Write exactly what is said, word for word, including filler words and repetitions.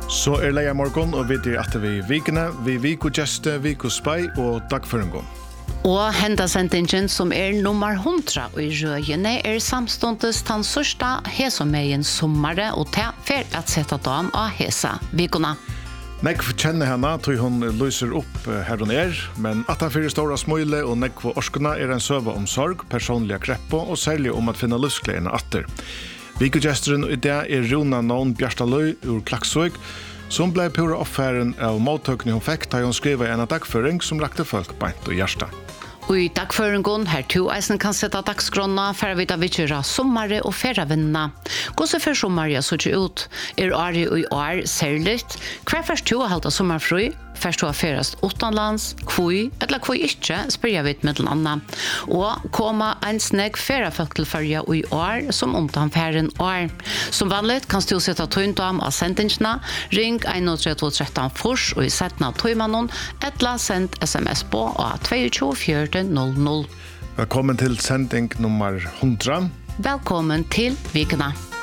Så er leia morgon og vi er at vi vikene, vi viku gjeste, viku spei og dagføringon. Og henda sendingen som er nummer hundra og i røyene er samståndes den sørste hesommeien sommare og ta fer at sette dam av hesa vikuna. Nekv kjenner henne, tror hun lyser opp her hun er, men at han fyrir stora smøyle og nekv orskuna er en søva om sorg, personlige kreppo og særlig om at finne livskleina atter. Vikugesteren i dag er Runa Nån Bjartaløy ur Klaksvøk, som ble pura oppfæren av mottøkning hun fikk da hun skriva en dagføring som rakte folk beint og hjärsta. Og i dagføringen her to eisen kan sette dagsgronna for å vite vidtjøra sommare og ferravinnene. Gåse for sommare så ikke ut, er året og år særligt. Hver først to har halta sommarfrøy, først to har ferast utenlands, kvøy, eller kvøy ikke, spør jeg vidt med den andre. Og koma en snegg ferrafolk til førja og i år, som omtan færen år. Som vanligt kan du sette tøyndam av sendingsna, ring en tre to tre tre fors og i setten av tøymannen, etla send sms på og to fire null null. Velkommen til sending nummer hundra. Velkommen til Vikena.